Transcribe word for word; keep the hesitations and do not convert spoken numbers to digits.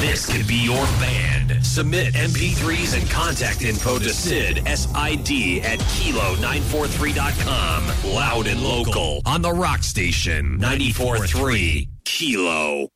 This could be your band. Submit M P threes and contact info to Sid, S I D, at kilo nine four three dot com. Loud and local on the Rock Station, ninety-four point three Kilo.